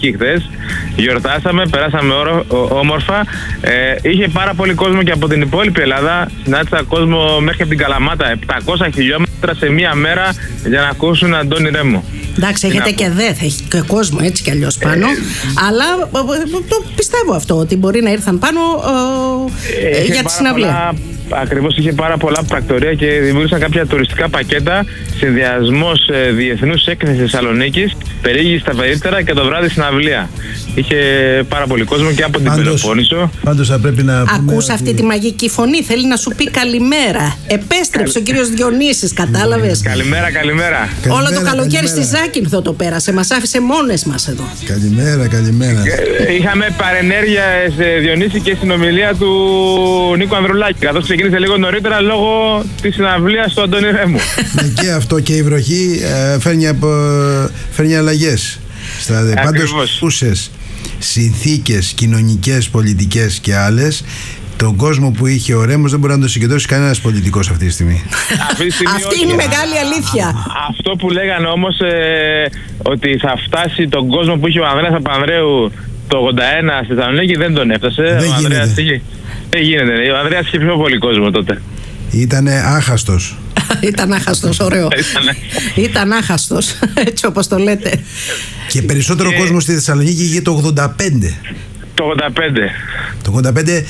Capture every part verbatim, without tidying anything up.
χθες. Γιορτάσαμε, περάσαμε όρο, ό, όμορφα. Ε, είχε πάρα πολύ κόσμο και από την υπόλοιπη Ελλάδα. Συνάντησα κόσμο μέχρι από την Καλαμάτα. επτακόσια χιλιόμετρα σε μία μέρα για να ακούσουν Αντώνη Ρέμο. Εντάξει, έχετε και ΔΕΘ, έχει και κόσμο έτσι κι αλλιώς πάνω. Ε, αλλά το πιστεύω αυτό, ότι μπορεί να ήρθαν πάνω ε, για τη συναυλία. Ακριβώς, είχε πάρα πολλά πρακτορία και δημιούργησαν κάποια τουριστικά πακέτα. Συνδυασμός ε, διεθνούς έκθεσης Θεσσαλονίκης, περιήγηση στα περίπτερα και το βράδυ συναυλία. Είχε πάρα πολύ κόσμο και από την Πελοπόννησο. Πάντως θα πρέπει να. Ακούς αυτή ότι... τη μαγική φωνή, θέλει να σου πει καλημέρα. Επέστρεψε ο κύριος Διονύσης, κατάλαβες. Καλημέρα, καλημέρα. Όλο το καλοκαίρι στη Ζάκυνθο το πέρασε, μας άφησε μόνες μας εδώ. Καλημέρα, καλημέρα. Είχαμε παρενέργεια σε Διονύση και στην ομιλία του Νίκου Ανδρουλάκη. Καθώς ξεκίνησε λίγο νωρίτερα λόγω της συναυλίας του Αντώνη Ρέμου. Και αυτό και η βροχή ε, φέρνει, από, φέρνει αλλαγές. Πάντως, ούσες συνθήκες κοινωνικές, πολιτικές και άλλες, τον κόσμο που είχε ο Ρέμος δεν μπορεί να το συγκεντρώσει κανένας πολιτικός αυτή τη στιγμή. Αυτή, τη στιγμή αυτή είναι η μεγάλη αλήθεια. Α, αυτό που λέγανε όμως ε, ότι θα φτάσει τον κόσμο που είχε ο Ανδρέας Παπανδρέου το ογδόντα ένα στη Θεσσαλονίκη, δεν τον έφτασε. Δεν ο γίνεται. Ανδρέας είχε, δεν γίνεται. Ο Ανδρέας είχε πιο πολύ κόσμο τότε. Ήτανε άχαστος. Ήταν άχαστος, ωραίο. Ήταν άχαστος, έτσι όπως το λέτε. Και περισσότερο και... κόσμο στη Θεσσαλονίκη είχε το ογδόντα πέντε. Το ογδόντα πέντε. Το ογδόντα πέντε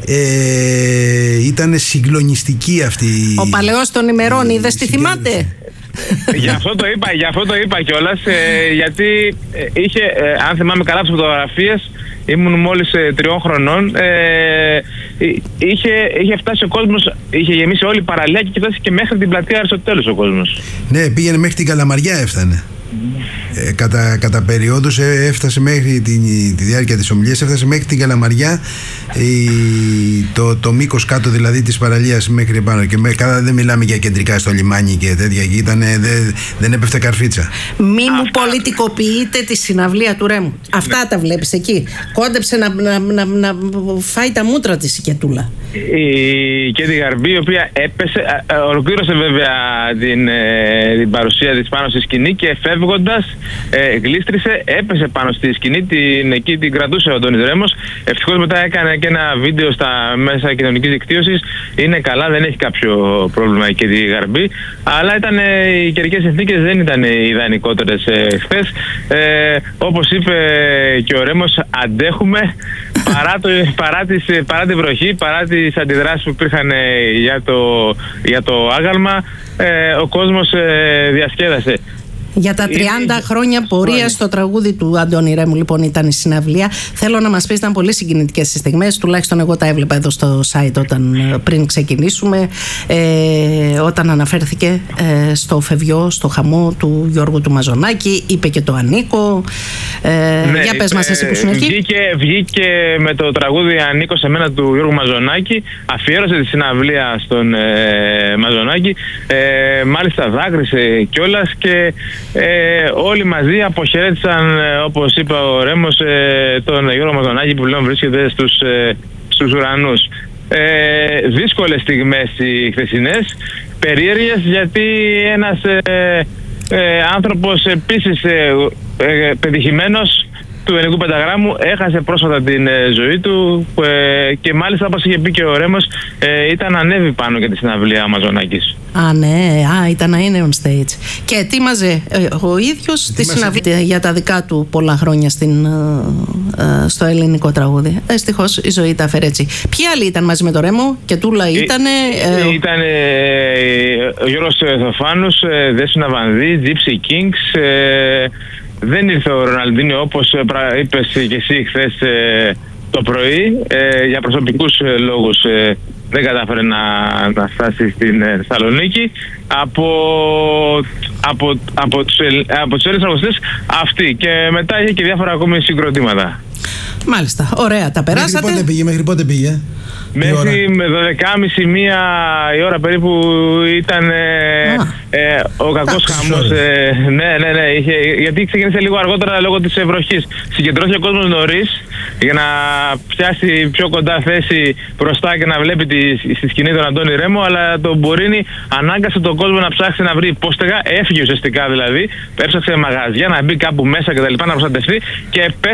ε, ήταν συγκλονιστική αυτή. Ο παλαιός των ημερών, είδες τι θυμάται. Γι' αυτό το είπα, γι' αυτό το είπα κιόλας, ε, γιατί ε, είχε, ε, αν θυμάμαι καλά τις φωτογραφίες, ήμουν μόλις ε, τριών χρονών, ε, είχε, είχε φτάσει ο κόσμος, είχε γεμίσει όλη η παραλία και είχε φτάσει και μέχρι την πλατεία Αριστοτέλους ο κόσμος. Ναι, πήγαινε μέχρι την Καλαμαριά, έφτανε. Ε, κατά, κατά περιόδους ε, έφτασε μέχρι τη, τη διάρκεια της ομιλίας, έφτασε μέχρι την Καλαμαριά, η, το, το μήκος κάτω δηλαδή της παραλίας μέχρι επάνω. Και με, κατά, δεν μιλάμε για κεντρικά στο λιμάνι και τέτοια, ήτανε, δε, δεν έπεφτε καρφίτσα. Μη μου πολιτικοποιείτε τη συναυλία του Ρέμου. Αυτά ναι. Τα βλέπεις εκεί. Κόντεψε να, να, να, να φάει τα μούτρα της η Κετούλα. Η Κέντι Γαρμπή, η οποία έπεσε, ολοκλήρωσε βέβαια την, την παρουσία της πάνω στη σκηνή και φεύγοντας ε, γλίστρισε, έπεσε πάνω στη σκηνή, την, εκεί την κρατούσε ο Αντώνης Ρέμος. Ευτυχώς μετά έκανε και ένα βίντεο στα μέσα κοινωνικής δικτύωσης. Είναι καλά, δεν έχει κάποιο πρόβλημα η Κέντι Γαρμπή, αλλά ήταν, οι καιρικές συνθήκες δεν ήταν οι ιδανικότερες ε, χθες. Ε, όπως είπε και ο Ρέμος, αντέχουμε παρά, το, παρά, τις, παρά την βροχή, παρά τις αντιδράσεις που υπήρχαν για το, για το άγαλμα, ε, ο κόσμος ε, διασκέδασε. Για τα τριάντα χρόνια πορεία στο τραγούδι του Αντώνη Ρέμου, λοιπόν, ήταν η συναυλία. Θέλω να μας πεις, ήταν πολύ συγκινητικές οι στιγμές. Τουλάχιστον εγώ τα έβλεπα εδώ στο site όταν, πριν ξεκινήσουμε. Ε, όταν αναφέρθηκε ε, στο φευγιό, στο χαμό του Γιώργου του Μαζονάκη, είπε και το Ανίκο. Ε, ναι, για πες μας εσύ που σου εκεί. Βγήκε, βγήκε με το τραγούδι Ανίκο σε μένα του Γιώργου Μαζονάκη. Αφιέρωσε τη συναυλία στον ε, Μαζονάκη. Ε, μάλιστα δάκρυσε κιόλας και Ε, όλοι μαζί αποχαιρέτησαν, ε, όπως είπε ο Ρέμος, ε, τον Γιώργο Μαζονάκη που πλέον βρίσκεται στους, ε, στους ουρανούς. Ε, δύσκολες στιγμές οι χθεσινές, περίεργες, γιατί ένας ε, ε, άνθρωπος επίσης ε, ε, πετυχημένος του ελληνικού πενταγράμμου έχασε πρόσφατα την ε, ζωή του ε, και μάλιστα, όπως είχε πει και ο Ρέμος, ε, ήταν ανέβη πάνω για τη συναυλία ο Μαζονάκης. Α, ναι, α, ήταν να είναι on stage. Και ετοίμαζε ε, ο ίδιος τη συναυλία για τα δικά του πολλά χρόνια στην, ε, ε, στο ελληνικό τραγούδι. Δυστυχώς η ζωή τα έφερε έτσι. Ποιοι άλλοι ήταν μαζί με το Ρέμο? Κετούλα ήτανε. Ε, ήταν ε, ο Γιώργος Θοφάνους, ε, Δέσποινα Βανδύ, Gypsy Kings. Ε, δεν ήρθε ο Ροναλντίνιο, όπως ε, είπες και εσύ χθες ε, το πρωί. Ε, για προσωπικούς ε, λόγους ε, δεν κατάφερε να, να φτάσει στην ε, Θεσσαλονίκη. Από, από, από τους, από τους Έλληνες τραγουδιστές αυτοί. Και μετά είχε και διάφορα ακόμη συγκροτήματα. Μάλιστα, ωραία, τα περάσατε. Μέχρι πότε πήγε, μέχρι πότε πήγε? Μέχρι με δώδεκα και μισή μία η ώρα περίπου ήταν ε, ε, ο κακός χαμός. Ε, ναι, ναι, ναι. Είχε, γιατί ξεκίνησε λίγο αργότερα λόγω της βροχής. Συγκεντρώθηκε ο κόσμος νωρίς για να πιάσει πιο κοντά θέση μπροστά και να βλέπει τη, στη σκηνή τον Αντώνη Ρέμο. Αλλά το Μπορίνι ανάγκασε τον κόσμο να ψάξει να βρει υπόστεγα. Έφυγε ουσιαστικά δηλαδή. Έψαξε μαγαζιά να μπει κάπου μέσα και τα λοιπά, να προστατευτεί και